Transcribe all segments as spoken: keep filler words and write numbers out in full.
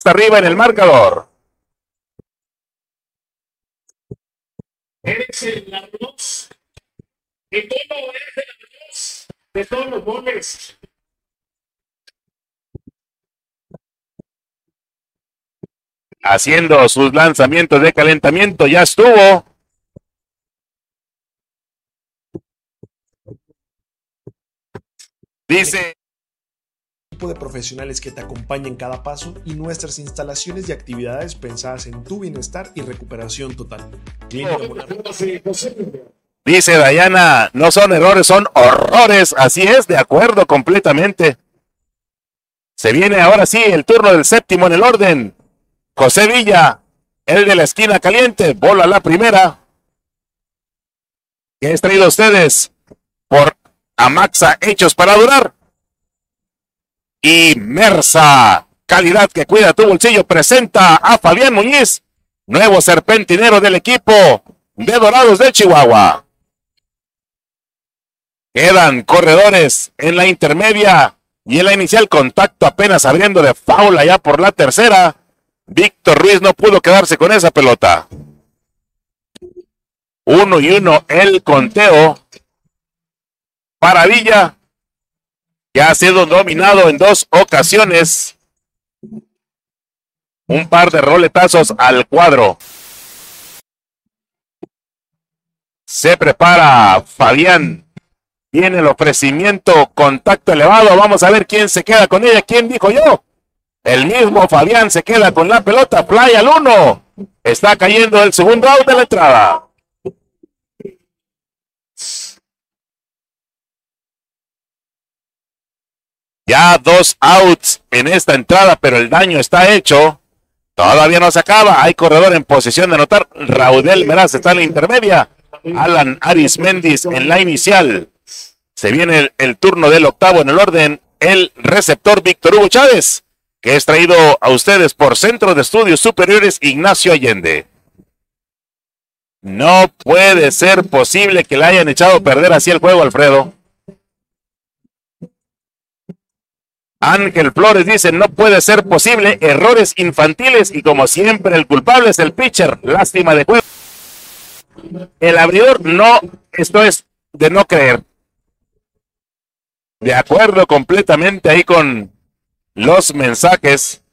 Está arriba en el marcador. Eres el arroz de todo, eres el arroz de todos los goles. Haciendo sus lanzamientos de calentamiento, ya estuvo. Dice de profesionales que te acompañan en cada paso y nuestras instalaciones y actividades pensadas en tu bienestar y recuperación total. Dice Dayana, no son errores, son horrores. Así es, de acuerdo completamente. Se viene ahora sí el turno del séptimo en el orden. José Villa, el de la esquina caliente, bola la primera. ¿Qué es traído a ustedes por Amaxa, hechos para durar? Y Mersa, calidad que cuida tu bolsillo, presenta a Fabián Muñiz, nuevo serpentinero del equipo de Dorados de Chihuahua. Quedan corredores en la intermedia y en la inicial, contacto apenas abriendo de foul allá por la tercera. Víctor Ruiz no pudo quedarse con esa pelota. Uno y uno el conteo para Villa, que ha sido dominado en dos ocasiones. Un par de roletazos al cuadro. Se prepara Fabián. Viene el ofrecimiento, contacto elevado. Vamos a ver quién se queda con ella. ¿Quién dijo yo? El mismo Fabián se queda con la pelota. Play al uno. Está cayendo el segundo out de la entrada. Ya dos outs en esta entrada, pero el daño está hecho. Todavía no se acaba. Hay corredor en posición de anotar. Raudel Meraz está en la intermedia. Alan Arismendis en la inicial. Se viene el, el turno del octavo en el orden. El receptor Víctor Hugo Chávez, que es traído a ustedes por Centro de Estudios Superiores Ignacio Allende. No puede ser posible que le hayan echado a perder así el juego, Alfredo. Ángel Flores dice, no puede ser posible, errores infantiles y como siempre el culpable es el pitcher. Lástima de juego. El abridor no, esto es de no creer. De acuerdo completamente ahí con los mensajes.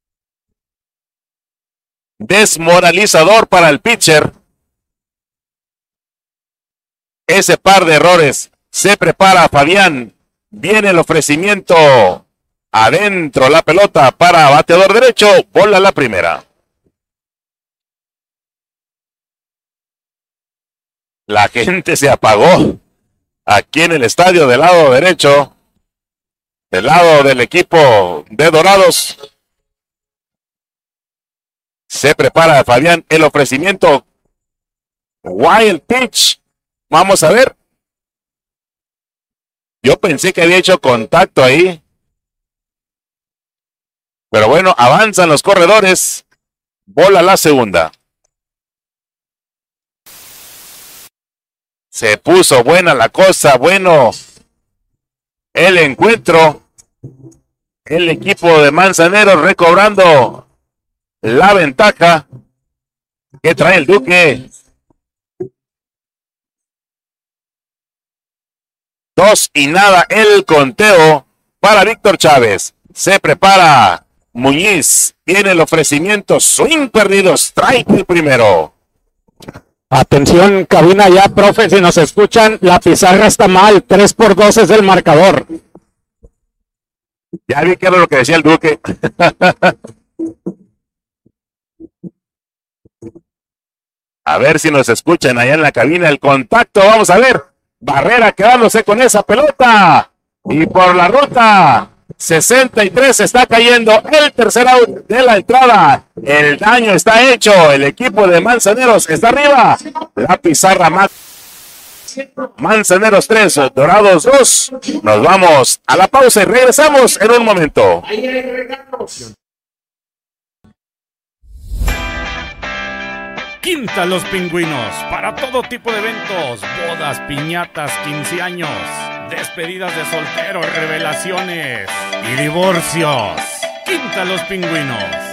Desmoralizador para el pitcher. Ese par de errores. Se prepara Fabián. Viene el ofrecimiento. Adentro la pelota para bateador derecho. Bola la primera. La gente se apagó aquí en el estadio del lado derecho. Del lado del equipo de Dorados. Se prepara Fabián el ofrecimiento. Wild pitch. Vamos a ver. Yo pensé que había hecho contacto ahí. Pero bueno, avanzan los corredores. Bola la segunda. Se puso buena la cosa. Bueno, el encuentro. El equipo de Manzaneros recobrando la ventaja que trae el Duque. Dos y nada el conteo para Víctor Chávez. Se prepara Muñiz. Viene el ofrecimiento. Swing perdido. Strike el primero. Atención, cabina ya, profe, si nos escuchan, la pizarra está mal. tres por dos es el marcador. Ya vi que era lo que decía el Duque. A ver si nos escuchan allá en la cabina. El contacto, vamos a ver. Barrera quedándose con esa pelota. Y por la ruta sesenta y tres está cayendo el tercer out de la entrada. El daño está hecho. El equipo de Manzaneros está arriba. La pizarra más. Manzaneros tres, Dorados dos. Nos vamos a la pausa y regresamos en un momento. Quinta Los Pingüinos, para todo tipo de eventos, bodas, piñatas, quince años, despedidas de solteros, revelaciones y divorcios. Quinta Los Pingüinos.